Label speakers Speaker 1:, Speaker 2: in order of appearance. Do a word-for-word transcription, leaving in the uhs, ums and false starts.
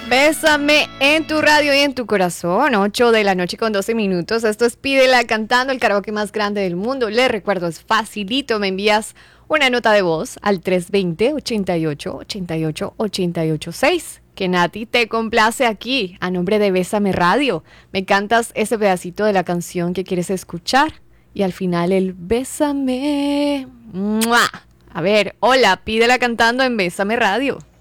Speaker 1: Bésame en tu radio y en tu corazón. ocho de la noche con doce minutos. Esto es Pídela Cantando, el karaoke más grande del mundo. Les recuerdo, es facilito. Me envías una nota de voz al tres dos cero, ochenta y ocho, ochenta y ocho, ochenta y ocho seis. Que Nati te complace aquí, a nombre de Bésame Radio. Me cantas ese pedacito de la canción que quieres escuchar. Y al final el Bésame. ¡Mua! A ver, hola, Pídela Cantando en Bésame Radio.